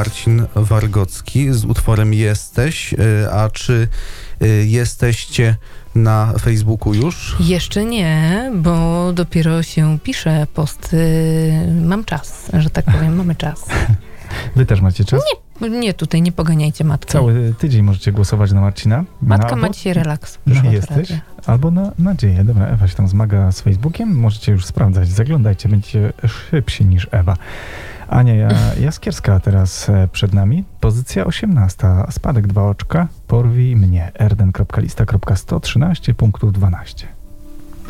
Marcin Wargocki z utworem Jesteś. A czy jesteście na Facebooku już? Jeszcze nie, bo dopiero się pisze post. Mam czas, że tak powiem, mamy czas. Wy też macie czas? Nie tutaj, nie poganiajcie matki. Cały tydzień możecie głosować na Marcina. Matka ma dzisiaj relaks. No jesteś? Albo na nadzieję. Dobra, Ewa się tam zmaga z Facebookiem. Możecie już sprawdzać. Zaglądajcie, będziecie szybsi niż Ewa. Ania Jaskierska teraz przed nami. Pozycja 18. Spadek 2 oczka. Porwij mnie. erden.lista.113 punktów 12.